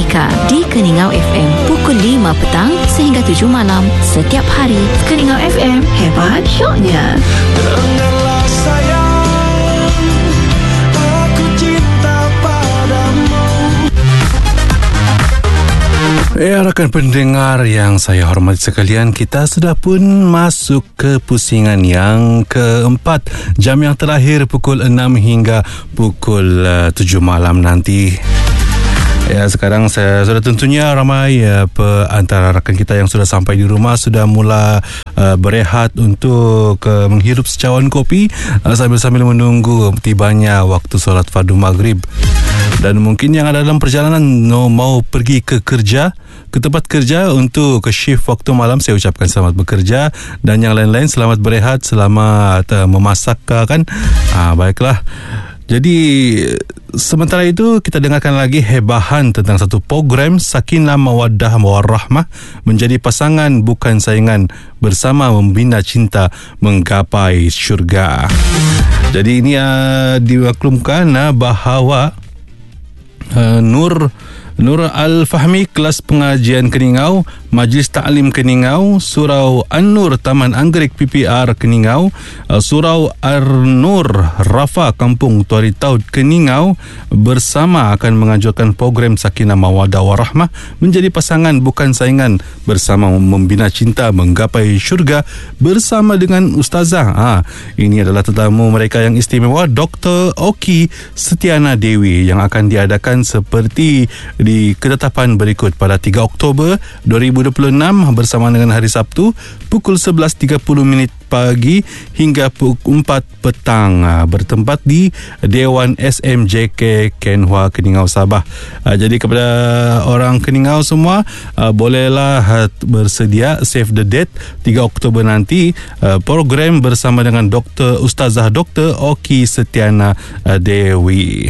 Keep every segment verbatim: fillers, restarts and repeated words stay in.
Harmonika di Keningau F M pukul lima petang sehingga tujuh malam setiap hari. Keningau F M, hebat syoknya. Dengarlah sayang, aku cinta padamu. Ya, rakan pendengar yang saya hormati sekalian, kita sudah pun masuk ke pusingan yang keempat, jam yang terakhir pukul enam hingga pukul uh, tujuh malam nanti. Ya, sekarang saya sudah tentunya ramai uh, antara rakan kita yang sudah sampai di rumah sudah mula uh, berehat untuk uh, menghirup secawan kopi uh, sambil-sambil menunggu tibanya waktu solat fardu maghrib. Dan mungkin yang ada dalam perjalanan no, mau pergi ke kerja, ke tempat kerja untuk ke shift waktu malam, saya ucapkan selamat bekerja. Dan yang lain-lain selamat berehat, selamat uh, memasak kan. Ah, baiklah. Jadi sementara itu kita dengarkan lagi hebahan tentang satu program Sakinah Mawaddah Warahmah, menjadi pasangan bukan saingan, bersama membina cinta menggapai syurga. Jadi ini uh, dimaklumkan uh, bahawa uh, Nur Nur Al-Fahmi, kelas pengajian Keningau, Majlis Ta'lim Keningau, Surau An-Nur Taman Anggerik P P R Keningau, Surau Ar-Nur Rafa Kampung Tuari Taud Keningau bersama akan menganjurkan program Sakinah Mawaddah Warahmah, menjadi pasangan bukan saingan, bersama membina cinta menggapai syurga bersama dengan Ustazah. Ha, ini adalah tetamu mereka yang istimewa, Doktor Oki Setiana Dewi, yang akan diadakan seperti di ketetapan berikut pada tiga Oktober dua ribu dua puluh enam bersama dengan hari Sabtu pukul sebelas tiga puluh minit pagi hingga pukul empat petang, bertempat di Dewan S M J K Kenhua Keningau Sabah. Jadi kepada orang Keningau semua, bolehlah bersedia save the date tiga Oktober nanti, program bersama dengan Doktor Ustazah Doktor Oki Setiana Dewi.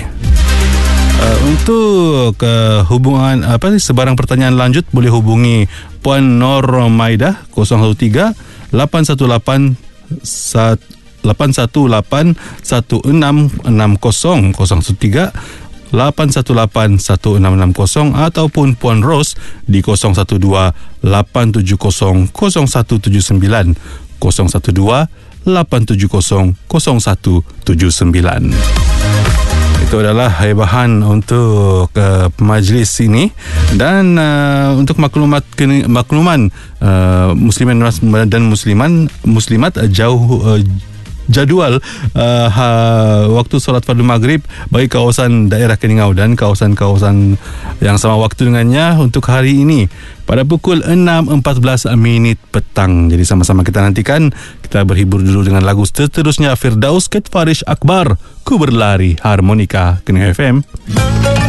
Uh, untuk uh, hubungan apa ni sebarang pertanyaan lanjut boleh hubungi Puan Nor Maidah kosong satu tiga lapan satu lapan lapan satu lapan satu enam enam kosong kosong satu tiga lapan satu lapan satu enam enam kosong ataupun Puan Ros di kosong satu dua lapan tujuh kosong kosong satu tujuh sembilan kosong satu dua lapan tujuh kosong kosong satu tujuh sembilan. Itu adalah hebahan untuk uh, majlis ini. Dan uh, untuk maklumat makluman uh, muslimin dan musliman muslimat uh, jauh uh, jadual uh, ha, waktu solat fardu maghrib bagi kawasan daerah Keningau dan kawasan-kawasan yang sama waktu dengannya untuk hari ini pada pukul enam empat belas minit petang. Jadi sama-sama kita nantikan. Kita berhibur dulu dengan lagu seterusnya, Firdaus Ket Farish Akbar, Ku Berlari, Harmonika Keningau F M.